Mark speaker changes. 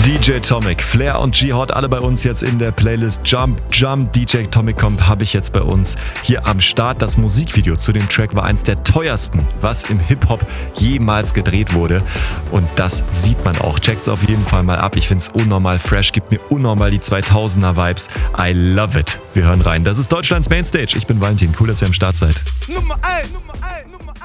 Speaker 1: DJ Tomic, Flair und G-Hot, alle bei uns jetzt in der Playlist Jump, Jump. DJ Tomic kommt, habe ich jetzt bei uns hier am Start. Das Musikvideo zu dem Track war eins der teuersten, was im Hip-Hop jemals gedreht wurde. Und das sieht man auch. Checkt's auf jeden Fall mal ab. Ich find's unnormal fresh, gibt mir unnormal die 2000er-Vibes. I love it. Wir hören rein. Das ist Deutschlands Mainstage. Ich bin Valentin. Cool, dass ihr am Start seid.
Speaker 2: Nummer 1.